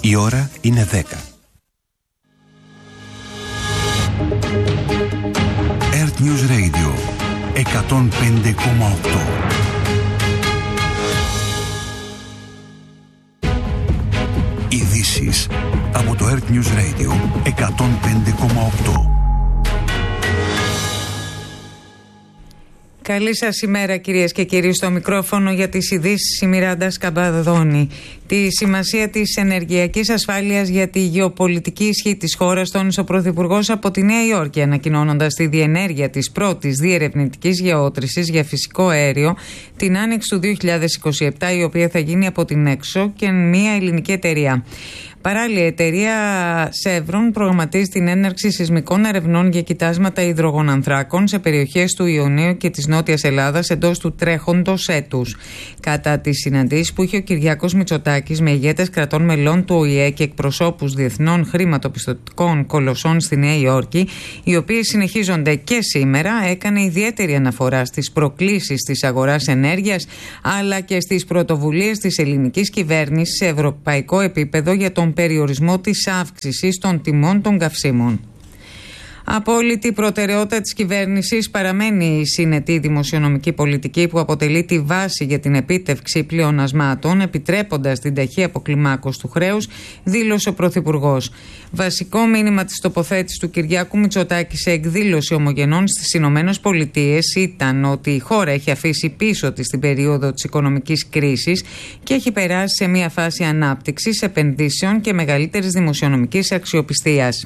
Η ώρα είναι 10. Earth News Radio 105,8. Ειδήσεις από το Earth News Radio 105,8. Καλή σας ημέρα, κυρίες και κύριοι. Στο μικρόφωνο για τις ειδήσεις η Μιράντα Σκαμπαδόνη. Τη σημασία της ενεργειακής ασφάλειας για τη γεωπολιτική ισχύ της χώρας τόνισε ο Πρωθυπουργός από τη Νέα Υόρκη, ανακοινώνοντας τη διενέργεια της πρώτης διερευνητικής γεώτρησης για φυσικό αέριο την άνοιξη του 2027, η οποία θα γίνει από την Έξο και μια ελληνική εταιρεία. Παράλληλα, η εταιρεία Σεύρον προγραμματίζει την έναρξη σεισμικών ερευνών για κοιτάσματα υδρογονανθράκων σε περιοχές του Ιωνίου και της Νότιας Ελλάδας εντός του τρέχοντος έτους. Κατά τις συναντήσεις που είχε ο Κυριάκος Μητσοτάκης με ηγέτες κρατών μελών του ΟΗΕ και εκπροσώπους διεθνών χρηματοπιστωτικών κολοσσών στη Νέα Υόρκη, οι οποίες συνεχίζονται και σήμερα, έκανε ιδιαίτερη αναφορά στις προκλήσεις της αγοράς ενέργειας αλλά και στις πρωτοβουλίες της ελληνικής κυβέρνησης σε ευρωπαϊκό επίπεδο για τον περιορισμό της αύξησης των τιμών των καυσίμων. Απόλυτη προτεραιότητα της κυβέρνησης παραμένει η συνετή δημοσιονομική πολιτική που αποτελεί τη βάση για την επίτευξη πλεονασμάτων, επιτρέποντας την ταχύ αποκλιμάκωση του χρέους, δήλωσε ο Πρωθυπουργός. Βασικό μήνυμα της τοποθέτησης του Κυριάκου Μητσοτάκη σε εκδήλωση ομογενών στις Ηνωμένες Πολιτείες ήταν ότι η χώρα έχει αφήσει πίσω της την περίοδο της οικονομικής κρίσης και έχει περάσει σε μια φάση ανάπτυξης, επενδύσεων και μεγαλύτερης δημοσιονομικής αξιοπιστίας.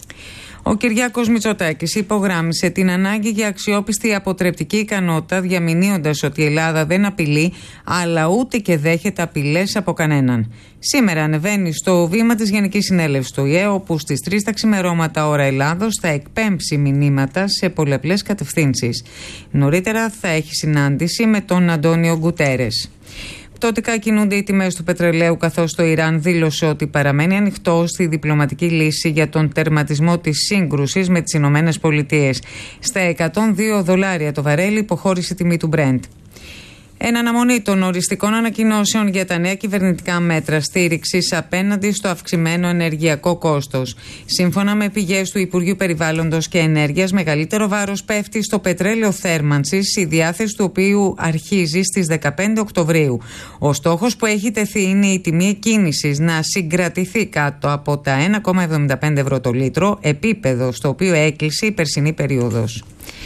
Ο Κυριάκος Μητσοτάκης υπογράμμισε την ανάγκη για αξιόπιστη αποτρεπτική ικανότητα, διαμηνύοντας ότι η Ελλάδα δεν απειλεί, αλλά ούτε και δέχεται απειλές από κανέναν. Σήμερα ανεβαίνει στο βήμα της Γενικής Συνέλευσης του ΟΗΕ, όπου στις 3 τα ξημερώματα ώρα Ελλάδος θα εκπέμψει μηνύματα σε πολλαπλές κατευθύνσεις. Νωρίτερα θα έχει συνάντηση με τον Αντώνιο Γκουτέρες. Πτωτικά κινούνται οι τιμές του πετρελαίου, καθώς το Ιράν δήλωσε ότι παραμένει ανοιχτό στη διπλωματική λύση για τον τερματισμό της σύγκρουσης με τις Ηνωμένες Πολιτείες. Στα $102 το βαρέλι υποχώρησε η τιμή του Brent. Εν αναμονή των οριστικών ανακοινώσεων για τα νέα κυβερνητικά μέτρα στήριξης απέναντι στο αυξημένο ενεργειακό κόστος. Σύμφωνα με πηγές του Υπουργείου Περιβάλλοντος και Ενέργειας, μεγαλύτερο βάρος πέφτει στο πετρέλαιο θέρμανσης, η διάθεση του οποίου αρχίζει στις 15 Οκτωβρίου. Ο στόχος που έχει τεθεί είναι η τιμή εκκίνησης να συγκρατηθεί κάτω από τα 1,75 ευρώ το λίτρο, επίπεδο στο οποίο έκλεισε η περσινή περίοδος.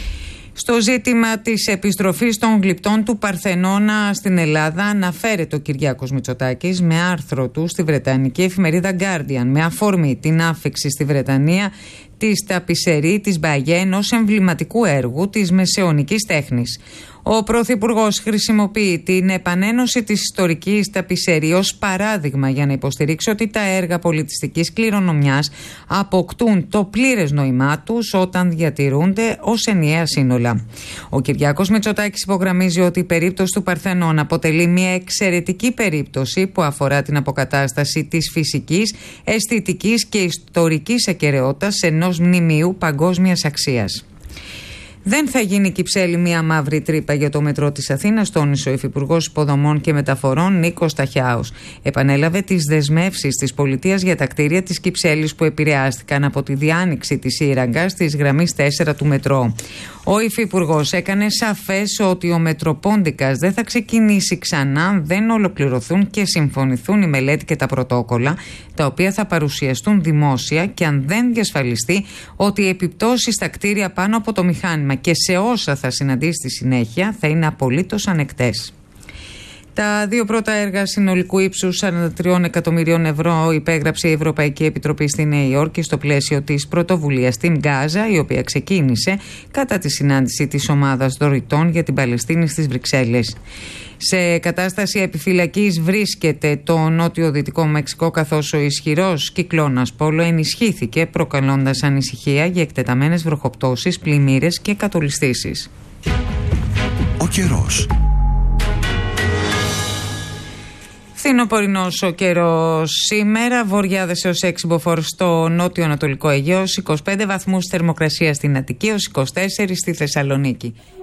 Στο ζήτημα της επιστροφής των γλυπτών του Παρθενώνα στην Ελλάδα αναφέρεται ο Κυριάκος Μητσοτάκης με άρθρο του στη βρετανική εφημερίδα Guardian με αφορμή την άφιξη στη Βρετανία της ταπισερή της Μπαγιέ, ενός εμβληματικού έργου της μεσαιωνικής τέχνης. Ο Πρωθυπουργός χρησιμοποιεί την επανένωση της ιστορικής ταπισερή ως παράδειγμα για να υποστηρίξει ότι τα έργα πολιτιστικής κληρονομιάς αποκτούν το πλήρες νόημά τους όταν διατηρούνται ως ενιαία σύνολα. Ο Κυριάκος Μητσοτάκης υπογραμμίζει ότι η περίπτωση του Παρθενώνα αποτελεί μια εξαιρετική περίπτωση που αφορά την αποκατάσταση της φυσικής, αισθητικής και ιστορικής ακεραιότητας ενός μνημείου παγκόσμιας αξίας. Δεν θα γίνει Κυψέλη μια μαύρη τρύπα για το μετρό της Αθήνας, τόνισε ο Υφυπουργός Υποδομών και Μεταφορών Νίκος Ταχιάος. Επανέλαβε τις δεσμεύσεις της πολιτείας για τα κτίρια της Κυψέλης που επηρεάστηκαν από τη διάνοιξη της σύραγγας της γραμμής 4 του μετρό. Ο Υφυπουργός έκανε σαφές ότι ο Μετροπόντικας δεν θα ξεκινήσει ξανά αν δεν ολοκληρωθούν και συμφωνηθούν η μελέτη και τα πρωτόκολλα, τα οποία θα παρουσιαστούν δημόσια, και αν δεν διασφαλιστεί ότι οι επιπτώσεις στα κτίρια πάνω από το μηχάνημα και σε όσα θα συναντήσει στη συνέχεια θα είναι απολύτως ανεκτές. Τα δύο πρώτα έργα συνολικού ύψους 43 εκατομμυρίων ευρώ υπέγραψε η Ευρωπαϊκή Επιτροπή στη Νέα Υόρκη στο πλαίσιο της πρωτοβουλίας στην Γκάζα, η οποία ξεκίνησε κατά τη συνάντηση της ομάδας δωρητών για την Παλαιστίνη στις Βρυξέλλες. Σε κατάσταση επιφυλακής βρίσκεται το νότιο-δυτικό Μεξικό, καθώς ο ισχυρός κυκλώνας Πόλο ενισχύθηκε, προκαλώντας ανησυχία για εκτεταμένες βροχοπτώσεις, πλημμύρες και κατολιστήσεις. Ο καιρός. Φθινοπορεινός ο καιρός σήμερα, βοριάδες έως 6 μποφόρ στο νότιο-ανατολικό Αιγαίο, 25 βαθμούς θερμοκρασία στην Αττική, έως 24 στη Θεσσαλονίκη.